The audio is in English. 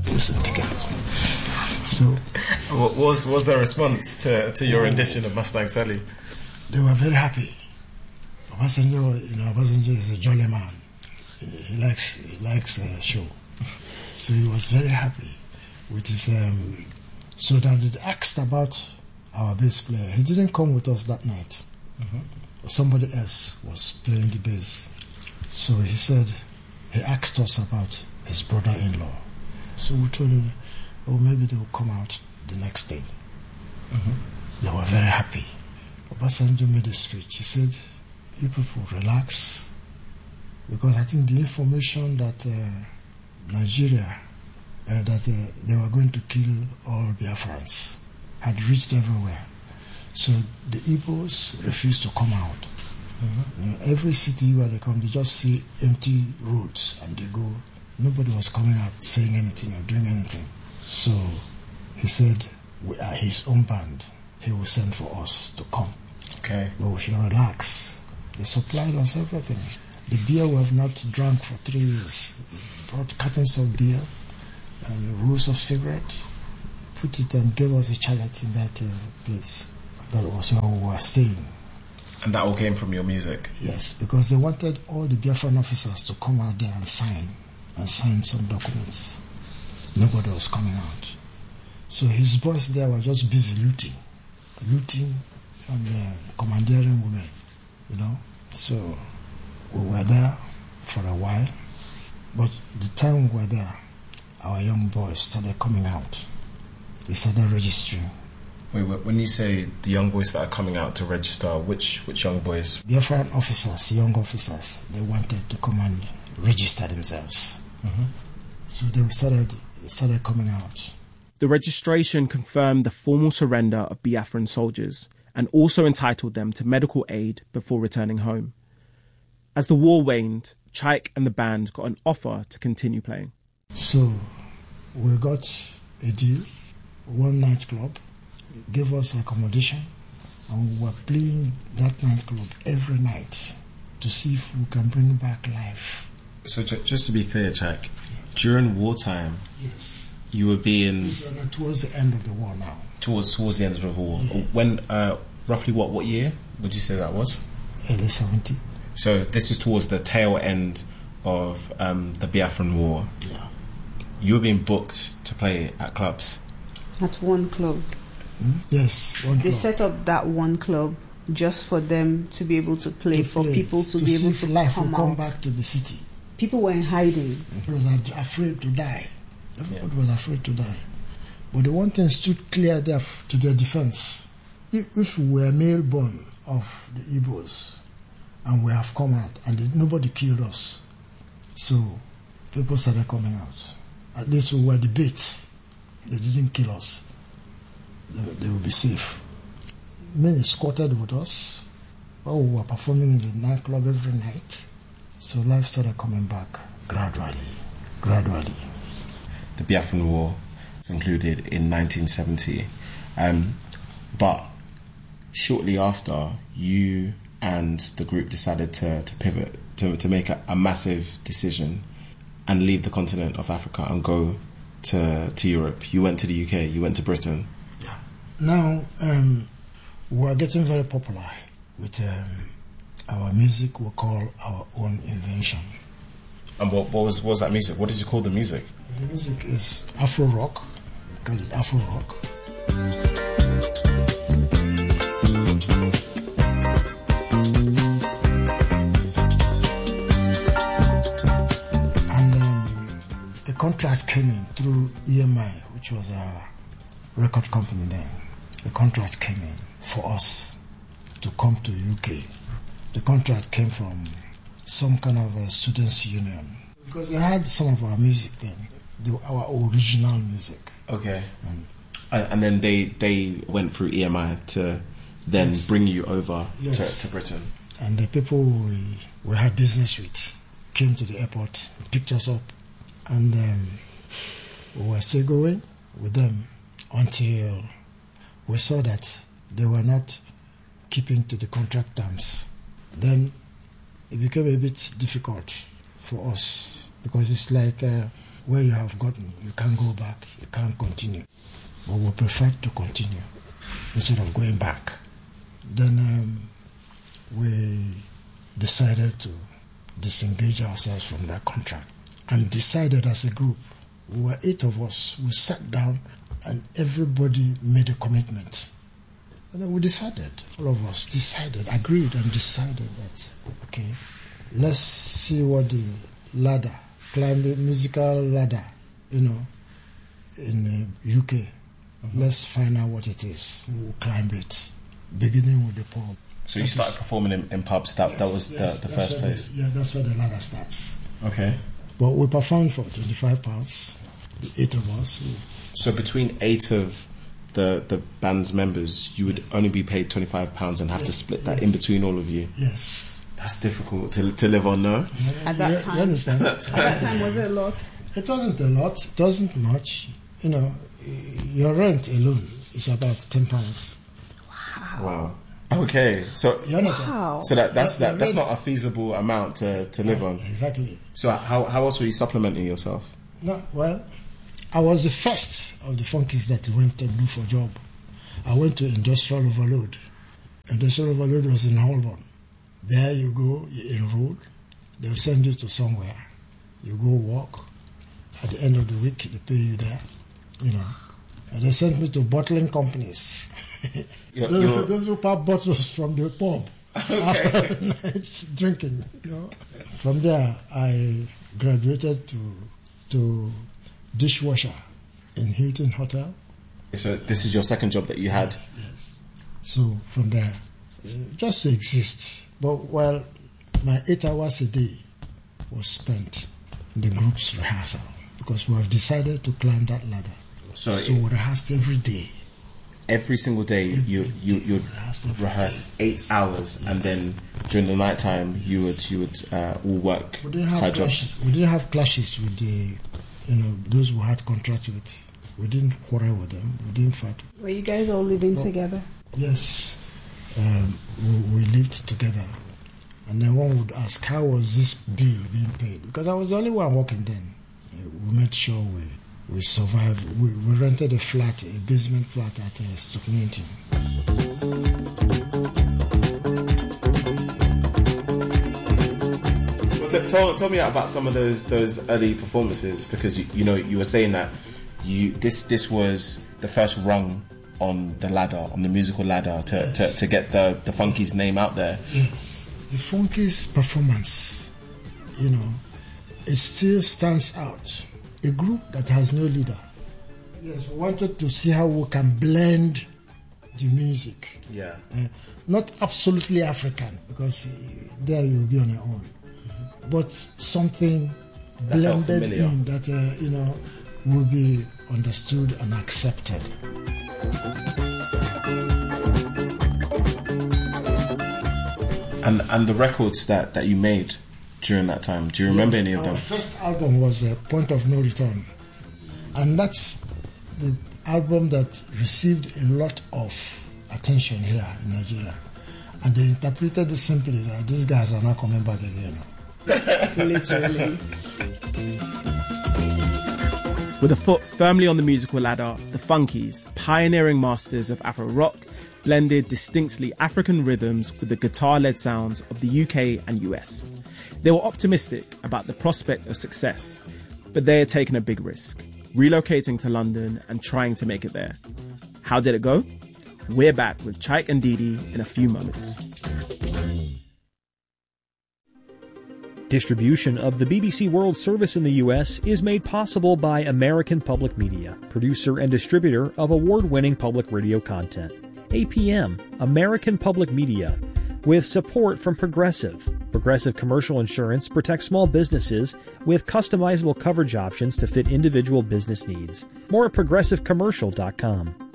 Wilson Pickett. So, what was their response to your rendition of Mustang Sally? They were very happy. Obasanjo is a jolly man. He likes a show. So he was very happy with his. So that they asked about our bass player. He didn't come with us that night. Mm-hmm. Somebody else was playing the bass. So he asked us about his brother-in-law. So we told him, maybe they will come out the next day. Mm-hmm. They were very happy. Obasanjo made a speech. He said, you people relax, because I think the information that Nigeria, that they were going to kill all Biafrans, had reached everywhere. So the Igbos refused to come out. Mm-hmm. Every city where they come, they just see empty roads and they go. Nobody was coming out saying anything or doing anything. So he said, we are his own band. He will send for us to come. Okay. But we should relax. They supplied us everything. The beer we have not drunk for 3 years. Brought cartons of beer and rolls of cigarette. Put it and gave us a charity in that place. That was where we were staying. And that all came from your music? Yes, because they wanted all the Biafran officers to come out there and sign some documents. Nobody was coming out. So his boys there were just busy looting and commandeering women, So we were there for a while, but the time we were there, our young boys started coming out. They started registering. Wait, when you say the young boys that are coming out to register, which young boys? Biafran officers, young officers, they wanted to come and register themselves. Mm-hmm. So they started coming out. The registration confirmed the formal surrender of Biafran soldiers and also entitled them to medical aid before returning home. As the war waned, Chaik and the band got an offer to continue playing. So we got a deal, one nightclub, gave us accommodation, and we were playing that nightclub every night to see if we can bring back life. So just to be clear, Chaik, during wartime, yes, you were being... towards the end of the war now. Towards the end of the war. Yeah. When, roughly what year would you say that was? Early 70. So this is towards the tail end of the Biafran War. Yeah. You were being booked to play at clubs? At one club. Yes, one club. They set up that one club just for them to be able to play, people to be able to life come will come out. back to the city. People were in hiding. People were afraid to die. Everybody was afraid to die. But the one thing stood clear there to their defense. If we were male born of the Igbos and we have come out and nobody killed us, so people started coming out. At least we were the bait. They didn't kill us. They will be safe. Men escorted with us while we were performing in the nightclub every night. So life started coming back gradually. The Biafran War concluded in 1970. But shortly after, you and the group decided to pivot, to make a massive decision and leave the continent of Africa and go to Europe. You went to the UK, you went to Britain. Yeah. Now, we are getting very popular with our music we call our own invention. And what was that music? What did you call the music? The music is Afro rock. We call it Afro rock. And a contract came in through EMI, which was a record company then. A contract came in for us to come to UK. The contract came from some kind of a students' union because they had some of our music then, our original music. Okay. And then they went through EMI to then bring you over to Britain. And the people we had business with came to the airport, picked us up, and we were still going with them until we saw that they were not keeping to the contract terms. Then it became a bit difficult for us because it's like where you have gotten. You can't go back. You can't continue. But we prefer to continue instead of going back. Then we decided to disengage ourselves from that contract and decided as a group. We were 8 of us. We sat down and everybody made a commitment. And then we decided, all of us decided, agreed and decided that, okay, let's see what the ladder, climbing musical ladder, in the UK. Let's find out what it is. We'll climb it, beginning with the pub. So you started performing in pubs. That was the first place. That's where the ladder starts. Okay. But we performed for £25, the 8 of us. So between 8 of the band's members, you would only be paid £25 and have to split that in between all of you. Yes. That's difficult to live on, no? At that time. You understand? At that time, was it a lot? It wasn't a lot. It wasn't much. Your rent alone is about £10. Wow. Okay. So you understand? Wow. So that's not a feasible amount to live on. Exactly. So how else were you supplementing yourself? No, well, I was the first of the Funkies that went to do for job. I went to Industrial Overload. Industrial Overload was in Holborn. There you go, you enroll. They'll send you to somewhere. You go work. At the end of the week, they pay you there. And they sent me to bottling companies. Those who pop bottles from the pub after nights drinking. From there, I graduated to dishwasher in Hilton Hotel. So this is your second job that you had? Yes. So from there, just to exist. But my 8 hours a day was spent in the group's rehearsal because we have decided to climb that ladder. So we rehearsed every day. Every single day you rehearse 8 hours, and then during the night time you would all work side jobs. We didn't have clashes with those who had contracts with. We didn't quarrel with them. We didn't fight. Were you guys all living together? Yes, we lived together. And then one would ask, how was this bill being paid? Because I was the only one working then. We made sure we survived. We rented a flat, a basement flat at Stocknington. Well, tell me about some of those early performances, because you were saying that this was the first rung on the ladder, on the musical ladder, to get the Funkies name out there. Yes, the Funkies performance, it still stands out. A group that has no leader. Yes, we wanted to see how we can blend the music. Yeah. Not absolutely African, because there you'll be on your own. Mm-hmm. But something that blended in that, will be understood and accepted. And the records that you made during that time, do you remember any of them? Our first album was Point of No Return, and that's the album that received a lot of attention here in Nigeria, and they interpreted it simply that these guys are not coming back again. Literally. With a foot firmly on the musical ladder, the Funkies, pioneering masters of Afro rock, blended distinctly African rhythms with the guitar-led sounds of the UK and US. They were optimistic about the prospect of success, but they had taken a big risk, relocating to London and trying to make it there. How did it go? We're back with Chaik and Didi in a few moments. Distribution of the BBC World Service in the U.S. is made possible by American Public Media, producer and distributor of award-winning public radio content. APM, American Public Media, with support from Progressive. Progressive Commercial Insurance protects small businesses with customizable coverage options to fit individual business needs. More at progressivecommercial.com.